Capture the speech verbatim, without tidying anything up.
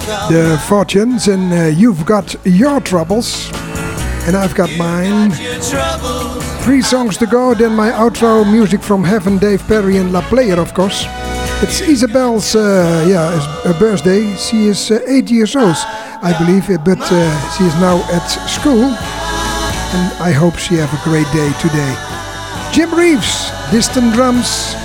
The Fortunes, and uh, You've Got Your Troubles, and I've Got Mine. Three songs to go, then my outro music from Heaven, Dave Perry and La Player, of course. It's Isabel's uh, yeah, her birthday. She is uh, eight years old, I believe, but uh, she is now at school, and I hope she have a great day today. Jim Reeves, Distant Drums.